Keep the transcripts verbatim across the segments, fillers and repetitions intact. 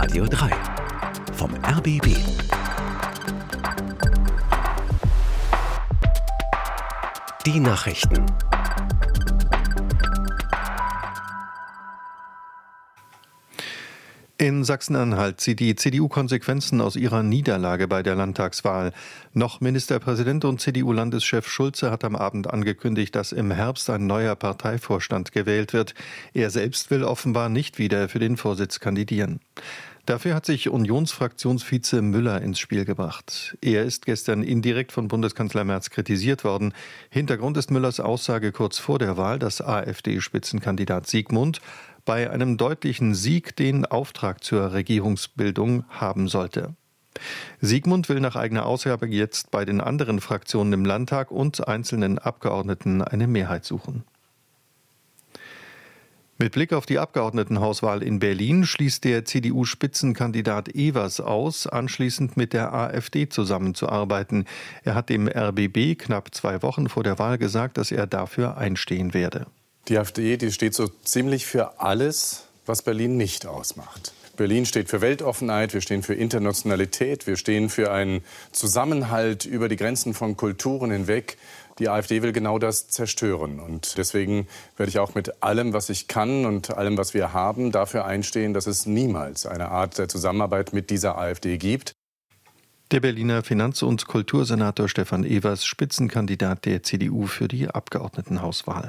Radio drei vom R B B. Die Nachrichten. In Sachsen-Anhalt zieht die C D U Konsequenzen aus ihrer Niederlage bei der Landtagswahl. Noch Ministerpräsident und C D U-Landeschef Schulze hat am Abend angekündigt, dass im Herbst ein neuer Parteivorstand gewählt wird. Er selbst will offenbar nicht wieder für den Vorsitz kandidieren. Dafür hat sich Unionsfraktionsvize Müller ins Spiel gebracht. Er ist gestern indirekt von Bundeskanzler Merz kritisiert worden. Hintergrund ist Müllers Aussage kurz vor der Wahl, dass AfD-Spitzenkandidat Siegmund bei einem deutlichen Sieg den Auftrag zur Regierungsbildung haben sollte. Siegmund will nach eigener Aussage jetzt bei den anderen Fraktionen im Landtag und einzelnen Abgeordneten eine Mehrheit suchen. Mit Blick auf die Abgeordnetenhauswahl in Berlin schließt der C D U-Spitzenkandidat Evers aus, anschließend mit der AfD zusammenzuarbeiten. Er hat dem R B B knapp zwei Wochen vor der Wahl gesagt, dass er dafür einstehen werde. Die AfD, die steht so ziemlich für alles, was Berlin nicht ausmacht. Berlin steht für Weltoffenheit, wir stehen für Internationalität, wir stehen für einen Zusammenhalt über die Grenzen von Kulturen hinweg. Die AfD will genau das zerstören. Und deswegen werde ich auch mit allem, was ich kann und allem, was wir haben, dafür einstehen, dass es niemals eine Art der Zusammenarbeit mit dieser AfD gibt. Der Berliner Finanz- und Kultursenator Stefan Evers, Spitzenkandidat der C D U für die Abgeordnetenhauswahl.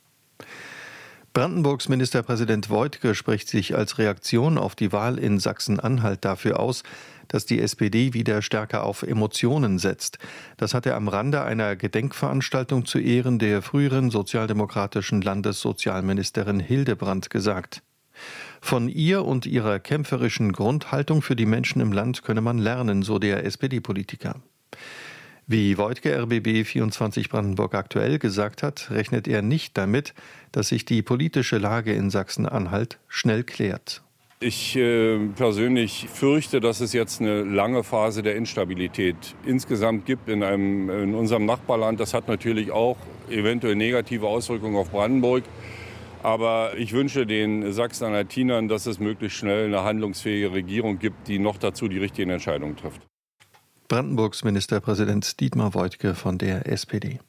Brandenburgs Ministerpräsident Woidke spricht sich als Reaktion auf die Wahl in Sachsen-Anhalt dafür aus, dass die S P D wieder stärker auf Emotionen setzt. Das hat er am Rande einer Gedenkveranstaltung zu Ehren der früheren sozialdemokratischen Landessozialministerin Hildebrandt gesagt. Von ihr und ihrer kämpferischen Grundhaltung für die Menschen im Land könne man lernen, so der S P D-Politiker. Wie Woidke R B B vierundzwanzig Brandenburg aktuell gesagt hat, rechnet er nicht damit, dass sich die politische Lage in Sachsen-Anhalt schnell klärt. Ich äh, persönlich fürchte, dass es jetzt eine lange Phase der Instabilität insgesamt gibt in, einem, in unserem Nachbarland. Das hat natürlich auch eventuell negative Auswirkungen auf Brandenburg. Aber ich wünsche den Sachsen-Anhaltinern, dass es möglichst schnell eine handlungsfähige Regierung gibt, die noch dazu die richtigen Entscheidungen trifft. Brandenburgs Ministerpräsident Dietmar Woidke von der S P D.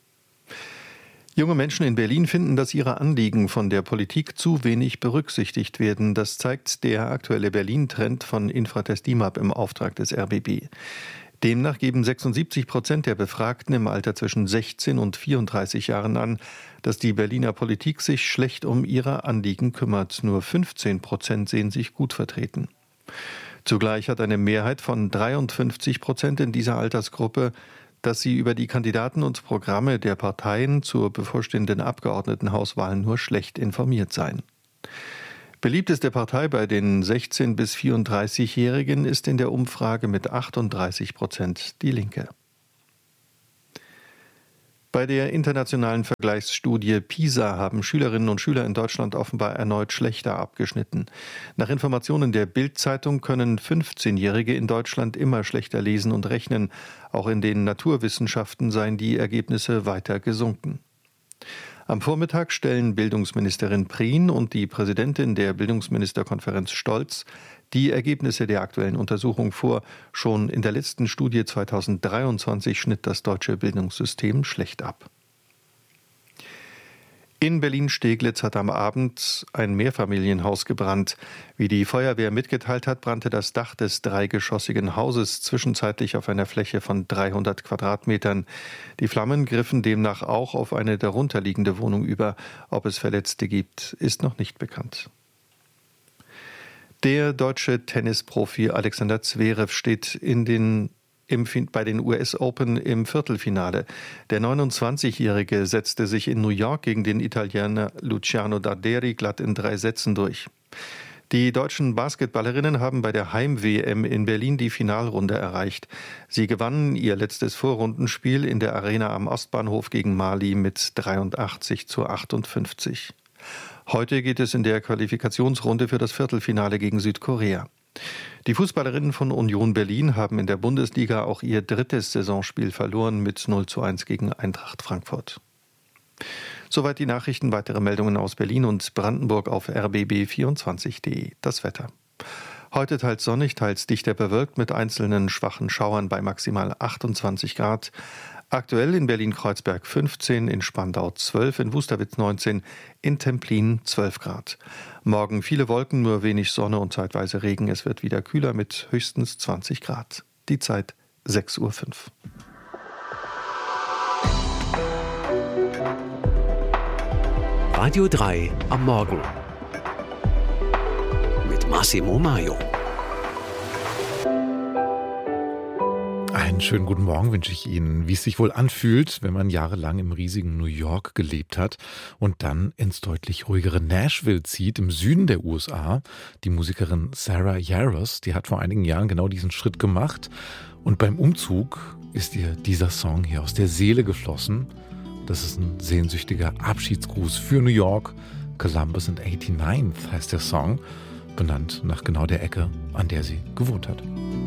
Junge Menschen in Berlin finden, dass ihre Anliegen von der Politik zu wenig berücksichtigt werden. Das zeigt der aktuelle Berlin-Trend von Infratest DIMAP im Auftrag des R B B. Demnach geben sechsundsiebzig Prozent der Befragten im Alter zwischen sechzehn und vierunddreißig Jahren an, dass die Berliner Politik sich schlecht um ihre Anliegen kümmert. Nur fünfzehn Prozent sehen sich gut vertreten. Zugleich hat eine Mehrheit von dreiundfünfzig Prozent in dieser Altersgruppe, dass sie über die Kandidaten und Programme der Parteien zur bevorstehenden Abgeordnetenhauswahl nur schlecht informiert seien. Beliebteste Partei bei den sechzehn- bis vierunddreißigjährigen ist in der Umfrage mit achtunddreißig Prozent die Linke. Bei der internationalen Vergleichsstudie PISA haben Schülerinnen und Schüler in Deutschland offenbar erneut schlechter abgeschnitten. Nach Informationen der Bild-Zeitung können fünfzehnjährige in Deutschland immer schlechter lesen und rechnen. Auch in den Naturwissenschaften seien die Ergebnisse weiter gesunken. Am Vormittag stellen Bildungsministerin Prien und die Präsidentin der Bildungsministerkonferenz Stolz die Ergebnisse der aktuellen Untersuchung vor. Schon in der letzten Studie zweitausenddreiundzwanzig schnitt das deutsche Bildungssystem schlecht ab. In Berlin-Steglitz hat am Abend ein Mehrfamilienhaus gebrannt. Wie die Feuerwehr mitgeteilt hat, brannte das Dach des dreigeschossigen Hauses zwischenzeitlich auf einer Fläche von dreihundert Quadratmetern. Die Flammen griffen demnach auch auf eine darunterliegende Wohnung über. Ob es Verletzte gibt, ist noch nicht bekannt. Der deutsche Tennisprofi Alexander Zverev steht in den, im, bei den U S Open im Viertelfinale. Der neunundzwanzigjährige setzte sich in New York gegen den Italiener Luciano Darderi glatt in drei Sätzen durch. Die deutschen Basketballerinnen haben bei der Heim-W M in Berlin die Finalrunde erreicht. Sie gewannen ihr letztes Vorrundenspiel in der Arena am Ostbahnhof gegen Mali mit dreiundachtzig zu achtundfünfzig. Heute geht es in der Qualifikationsrunde für das Viertelfinale gegen Südkorea. Die Fußballerinnen von Union Berlin haben in der Bundesliga auch ihr drittes Saisonspiel verloren mit null zu eins gegen Eintracht Frankfurt. Soweit die Nachrichten. Weitere Meldungen aus Berlin und Brandenburg auf r b b vierundzwanzig punkt de. Das Wetter. Heute teils sonnig, teils dichter bewölkt mit einzelnen schwachen Schauern bei maximal achtundzwanzig Grad. Aktuell in Berlin-Kreuzberg fünfzehn, in Spandau zwölf, in Wusterwitz neunzehn, in Templin zwölf Grad. Morgen viele Wolken, nur wenig Sonne und zeitweise Regen. Es wird wieder kühler mit höchstens zwanzig Grad. Die Zeit sechs Uhr fünf. Radio drei am Morgen mit Massimo Maio. Einen schönen guten Morgen wünsche ich Ihnen. Wie es sich wohl anfühlt, wenn man jahrelang im riesigen New York gelebt hat und dann ins deutlich ruhigere Nashville zieht, im Süden der U S A. Die Musikerin Sarah Jaros, die hat vor einigen Jahren genau diesen Schritt gemacht. Und beim Umzug ist ihr dieser Song hier aus der Seele geflossen. Das ist ein sehnsüchtiger Abschiedsgruß für New York. Columbus and eighty-ninth heißt der Song, benannt nach genau der Ecke, an der sie gewohnt hat.